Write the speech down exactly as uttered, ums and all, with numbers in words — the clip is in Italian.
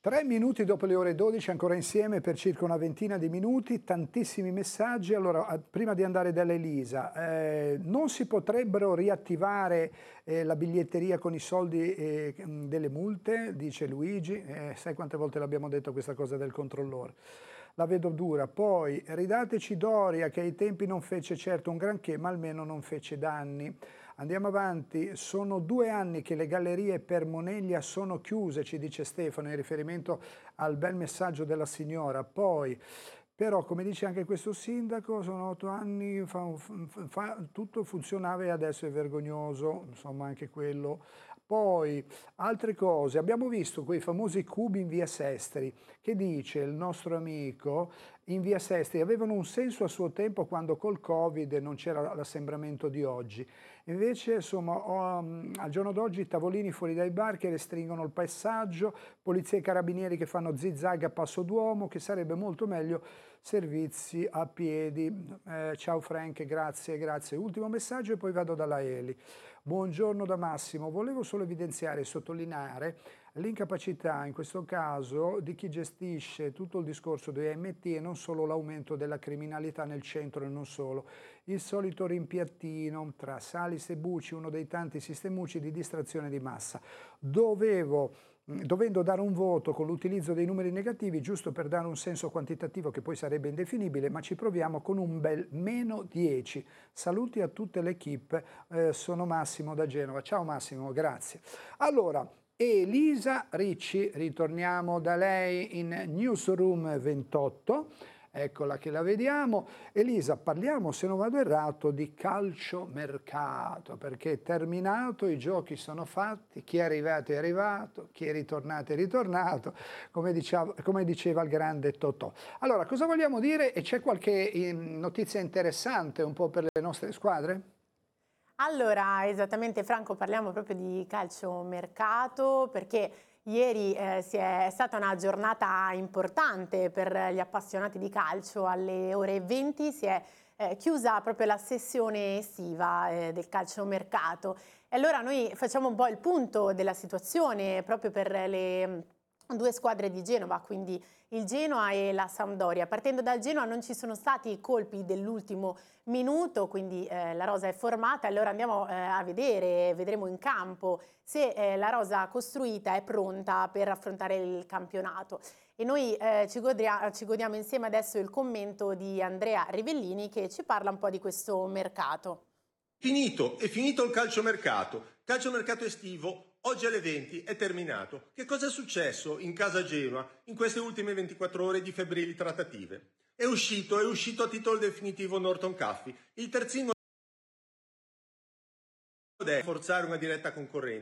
Tre minuti dopo le ore dodici, ancora insieme per circa una ventina di minuti, tantissimi messaggi. Allora, prima di andare da Elisa, eh, non si potrebbero riattivare eh, la biglietteria con i soldi eh, delle multe, dice Luigi, eh, sai quante volte l'abbiamo detto questa cosa del controllore. La vedo dura. Poi ridateci Doria, che ai tempi non fece certo un granché, ma almeno non fece danni. Andiamo avanti, sono due anni che le gallerie per Moneglia sono chiuse, ci dice Stefano, in riferimento al bel messaggio della signora. Poi, però, come dice anche questo sindaco, sono otto anni, fa, fa, tutto funzionava e adesso è vergognoso, insomma anche quello. Poi, altre cose, abbiamo visto quei famosi cubi in via Sestri, che dice il nostro amico, in via Sestri avevano un senso a suo tempo quando col Covid non c'era l'assembramento di oggi. Invece, insomma, ho, um, al giorno d'oggi tavolini fuori dai bar che restringono il passaggio, polizia e carabinieri che fanno zigzag a passo d'uomo, che sarebbe molto meglio servizi a piedi. Eh, ciao Frank, grazie, grazie. Ultimo messaggio e poi vado dalla Eli. Buongiorno da Massimo, volevo solo evidenziare e sottolineare l'incapacità, in questo caso, di chi gestisce tutto il discorso dei M T e non solo l'aumento della criminalità nel centro e non solo. Il solito rimpiattino tra Salis e Bucci, uno dei tanti sistemucci di distrazione di massa. Dovevo... Dovendo dare un voto con l'utilizzo dei numeri negativi, giusto per dare un senso quantitativo che poi sarebbe indefinibile, ma ci proviamo con un bel meno dieci. Saluti a tutte l'equipe, eh, sono Massimo da Genova. Ciao Massimo, grazie. Allora, Elisa Ricci, ritorniamo da lei in Newsroom ventotto. Eccola che la vediamo. Elisa, parliamo, se non vado errato, di calciomercato, perché è terminato, i giochi sono fatti, chi è arrivato è arrivato, chi è ritornato è ritornato, come diceva, come diceva il grande Totò. Allora, cosa vogliamo dire? E c'è qualche notizia interessante un po' per le nostre squadre? Allora, esattamente Franco, parliamo proprio di calciomercato perché ieri eh, si è, è stata una giornata importante per gli appassionati di calcio. Alle ore venti si è eh, chiusa proprio la sessione estiva eh, del calciomercato. E allora noi facciamo un po' il punto della situazione proprio per le due squadre di Genova, quindi il Genoa e la Sampdoria. Partendo dal Genoa non ci sono stati i colpi dell'ultimo minuto, quindi eh, la rosa è formata. Allora andiamo eh, a vedere, vedremo in campo se eh, la rosa costruita è pronta per affrontare il campionato. E noi eh, ci, godria, ci godiamo insieme adesso il commento di Andrea Rivellini che ci parla un po' di questo mercato. Finito, è finito il calciomercato. Calciomercato estivo. Oggi alle venti è terminato. Che cosa è successo in casa Genoa in queste ultime ventiquattro ore di febbrili trattative? È uscito, è uscito a titolo definitivo Norton Caffey, il terzino da forzare una diretta concorrenza.